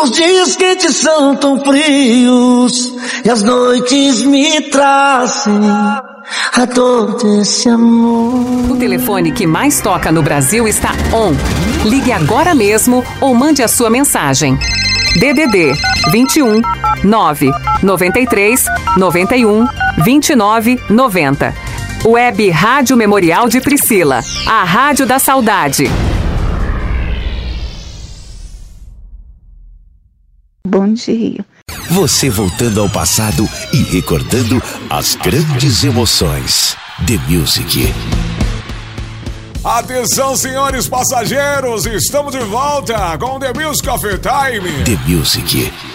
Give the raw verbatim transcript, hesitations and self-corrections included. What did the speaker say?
Os dias quentes são tão frios e as noites me trazem a dor desse amor. O telefone que mais toca no Brasil está on. Ligue agora mesmo ou mande a sua mensagem. D D D vinte e um, nove, noventa e três, noventa e um, vinte e nove, noventa. Web Rádio Memorial de Priscila, a Rádio da Saudade. Bom dia. Você voltando ao passado e recordando as grandes emoções. The Music. Atenção, senhores passageiros, estamos de volta com The Music of Time. The Music.